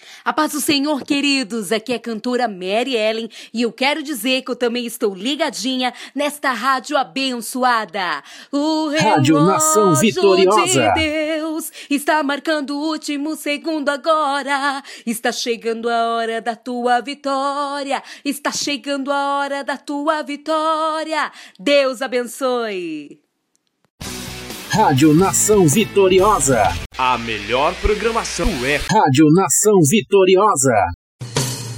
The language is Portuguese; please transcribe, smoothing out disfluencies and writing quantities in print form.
A paz do Senhor, queridos, aqui é a cantora Mary Ellen e eu quero dizer que eu também estou ligadinha nesta rádio abençoada. O Rádio Nação Vitoriosa de Deus está marcando o último segundo agora. Está chegando a hora da tua vitória. Está chegando a hora da tua vitória. Deus abençoe. Rádio Nação Vitoriosa. A melhor programação é Rádio Nação Vitoriosa.